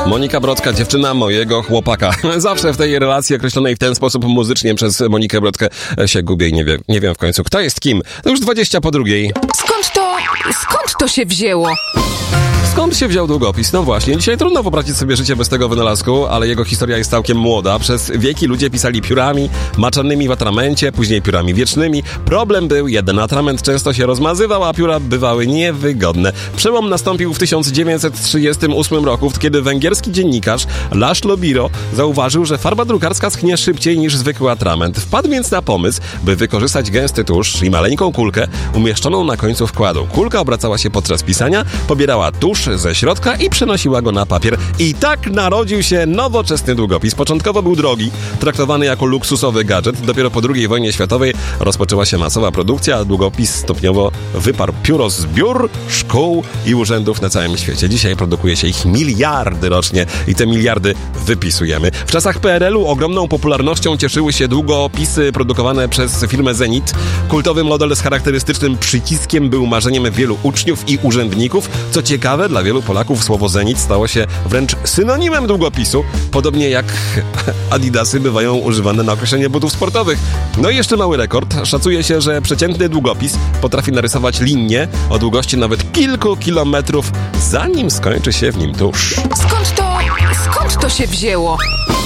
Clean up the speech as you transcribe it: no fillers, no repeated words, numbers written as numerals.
Monika Brodka, dziewczyna mojego chłopaka. Zawsze w tej relacji określonej w ten sposób muzycznie przez Monikę Brodkę się gubię i nie wiem w końcu, kto jest kim. To już 20 po drugiej. Skąd to się wzięło? Skąd się wziął długopis? No właśnie, dzisiaj trudno wyobrazić sobie życie bez tego wynalazku, ale jego historia jest całkiem młoda. Przez wieki ludzie pisali piórami maczanymi w atramencie, później piórami wiecznymi. Problem był jeden, atrament często się rozmazywał, a pióra bywały niewygodne. Przełom nastąpił w 1938 roku, kiedy węgierski dziennikarz László Bíró zauważył, że farba drukarska schnie szybciej niż zwykły atrament. Wpadł więc na pomysł, by wykorzystać gęsty tusz i maleńką kulkę umieszczoną na końcu wkładu. Kulka obracała się podczas pisania, pobierała tusz ze środka i przenosiła go na papier. I tak narodził się nowoczesny długopis. Początkowo był drogi, traktowany jako luksusowy gadżet. Dopiero po II wojnie światowej rozpoczęła się masowa produkcja, a długopis stopniowo wyparł pióro z biur, szkół i urzędów na całym świecie. Dzisiaj produkuje się ich miliardy rocznie i te miliardy wypisujemy. W czasach PRL-u ogromną popularnością cieszyły się długopisy produkowane przez firmę Zenit. Kultowy model z charakterystycznym przyciskiem był marzeniem wielu uczniów i urzędników. Co ciekawe, dla wielu Polaków słowo Zenit stało się wręcz synonimem długopisu, podobnie jak adidasy bywają używane na określenie butów sportowych. No i jeszcze mały rekord. Szacuje się, że przeciętny długopis potrafi narysować linię o długości nawet kilku kilometrów, zanim skończy się w nim tusz. Skąd to się wzięło?